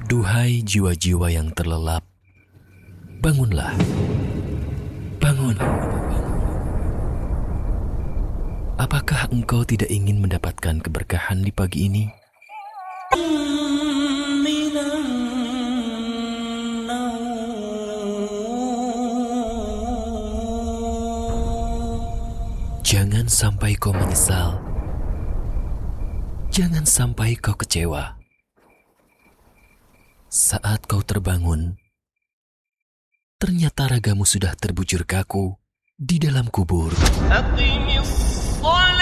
Duhai jiwa-jiwa yang terlelap, bangunlah, bangun. Apakah engkau tidak ingin mendapatkan keberkahan di pagi ini? Jangan sampai kau menyesal. Jangan sampai kau kecewa. Saat kau terbangun, ternyata ragamu sudah terbujur kaku di dalam kubur.